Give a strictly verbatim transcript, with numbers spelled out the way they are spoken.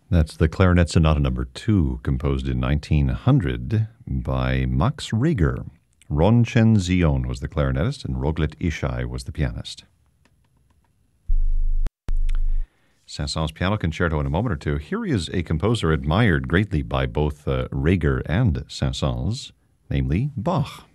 That's the Clarinet Sonata Number Two, composed in nineteen hundred by Max Reger. Ron Chen Zion was the clarinetist, and Roglet Ishai was the pianist. Saint-Saëns Piano Concerto in a moment or two. Here is a composer admired greatly by both uh, Reger and Saint-Saëns, namely Bach.